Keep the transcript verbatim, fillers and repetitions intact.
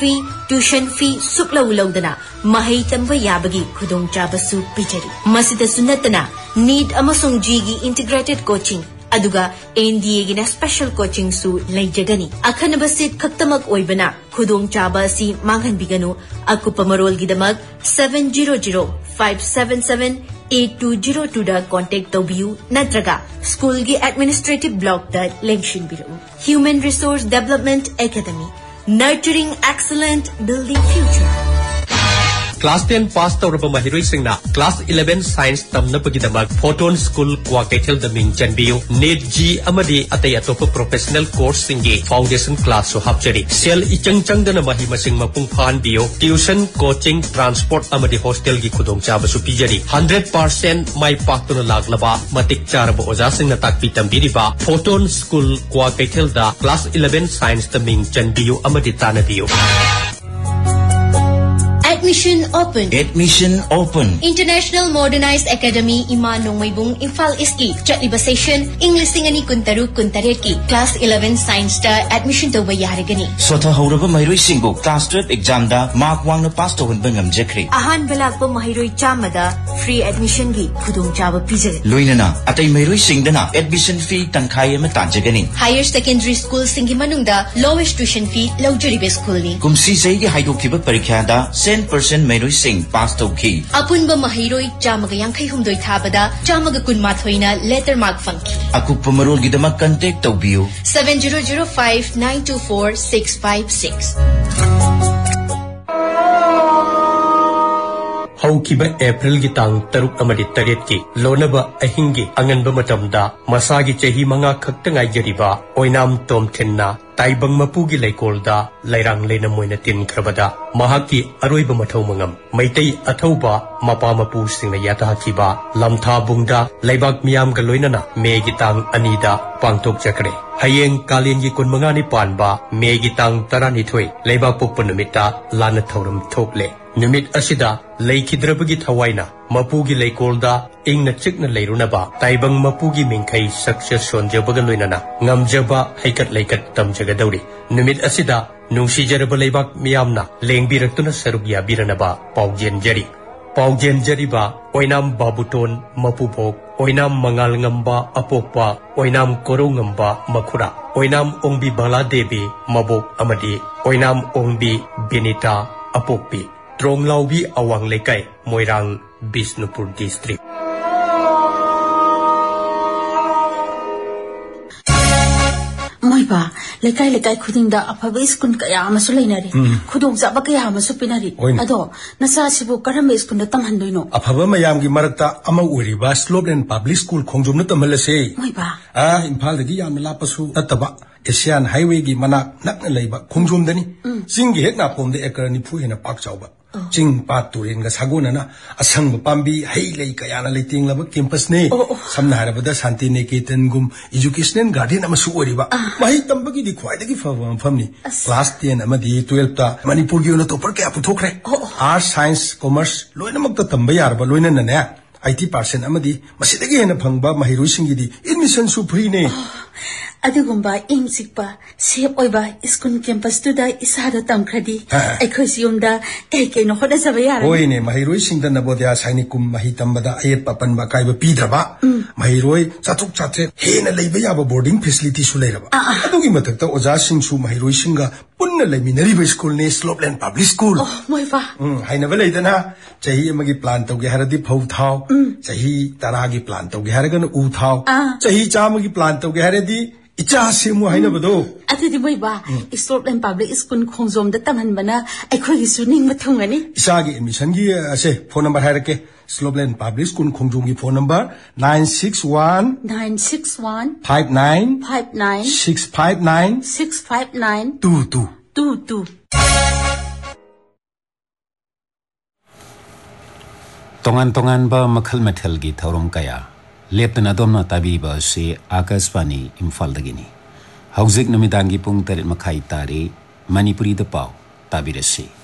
fee, tuition fee, suklau laudana, mahai tamba yabagi khudong chabasu pichari. Masida sunatana, need amasung G integrated coaching. Aduga N D A gina special coaching su laijagani. Akhanabasit kaktamak oibana, khudong chaba si manghan biganu, akupamarol gidamag seven zero zero five seven seven eight two zero two da contact tobiu natraga school gi administrative block da lenction biru. Human Resource Development Academy, nurturing excellent, building future. Class ten pass tawraba mahiroi singna class eleven science tamna pagidamag photon school kwa kethel the ming chanbiu net g amadi atay atopa professional course singi foundation class so hapchari sel ichang chang dana mahi masing mapung phan bio tuition coaching transport amadi hostel gi khudong chaba su pijari one hundred percent mai paktuna laglaba matik charaba oja singna takpi tambiriba photon school kwa kethel da class eleven science the ming chanbiu amadi tanabiu. Admission open. Admission open. International Modernized Academy Ima Nongmaybung Imphal Iski Chatliba Session English Singani Kuntaru Kuntareki Class eleven Science da admission to bayarigani. Sotha Horaba Mahiroi Singbo Class twelve exam da Mark Wang na pass to Bangam Jekri. Ahan Balakbo Mahiroi Chamada free admission gi Khudong Chaba Pizar. Luinana Atay Mahiroi Singdana admission fee Tankaya Matanjagani. Higher secondary school Singi Manungda lowest tuition fee Laujaribe School ni. Kumsi Sayi Haidokiba Parikada ten percent Mahiroi Sing pass to key. Apunba Mahiroi Chamaga Yankay Humdoi Tabada Chamaga Kunmathoina letter mark funky. Akupamarol Gidama contact to view seven zero zero five nine two four six five six. Haukiba April gitang taruk amadi taret ki lonaba ahingi anganba matamda masagi chahi manga khaktangai jariba oinam tom thenna taibang mapugi laikolda lairang lena moina tin khrabada mahaki aroiba mathau mangam maitai athauba mapa mapu singna yata hakiba lamtha bungda laibak miyam ga loinana me gitang anida pangtok chakre hayeng kalin gi kun manga ni panba me gitang tarani thoi laibak pokpa numita lana thauram thokle numit asida leikidrabagi thawaina mapugi leikolda ingna chikna leirunaba taibang mapugi mingkai success sonjabaga loinana ngamjaba haikat leikat tamjaga dauri numit asida nungsi jaraba leibak miyamna lengbiratuna saruk yabiranaba paujen jari paujen jariba oinam babuton mapupok oinam mangal ngamba apokpa oinam koro ngamba makhura oinam ongbi bala devi mabok amadi oinam ongbi benita apokpi Tronglaubi Awang Lekai, Moirang, Bisnupur District. Moiba, Lekai Lekai Kudinda, Apabis Kun Kayama Solinari, Kudung Zabakayama Supinari, Ado, Nasa Sibu Karamis Kundatam Handuino. Apabama Yamgi Marata, Ama Uriba, Slope and Public School, Konjumata Malase. Moiba. Ah, in Palagi Yam Lapasu, Ataba, Asian Highway Mana, Naknaleba, Konjumdani, Singi Hekna Pom the Ekarani Pu in a Park Chauba. Jing Paturing Sagunana, a sung Pambi, Hayley Kayana Liting Lava Campus Ne, some Narabada Santi Neketan Gum, Education Guardian Amasuriba. My Tambaki di quite a gift of family. Class ten Amadi twelve ta Manipur unit upper caputokre. Arts, Science, Commerce, Loinamak Tambayar, Baluina Nana, I T percent Amadi, Masidagi and a Pangba, Mahiru Singidi, admission supreme. Adugumba ing sikpa sep oiba iskun campus to da isada tamkradi ekhosiumda kai kai no hoda sabaya oine mahiroi singda nabodia sainikum mahitambada ayet papan ba kai ba pidraba mahiroi chatuk chatre hena leiba yaba boarding facility su leiraba adugi matakta oja sing su mahiroi singa punna leiminari ba school ne Slopeland Public School oh moiba um haina ba leidana chahi amagi plan tawge haradi phau thau chahi taragi plan tawge haragana u thau chahi chamagi plan tawge haradi Icha simu haina bado. Ati di boy ba? Slopeland Public School khongjom da tamhan bana aikhoi gi suning mathungani. Isa gi admission gi ase phone number hairake Slopeland Public School khongjom gi phone number nine six one nine six one five nine five nine six five nine six five nine two two two two. Tongan-tongan ba makhal mathal gi thaurom kaya Leptana domna tabiba se Akashvani Imphal dagini. Hauzik namidangi pung tarit makai tari Manipuri da pau tabirasi.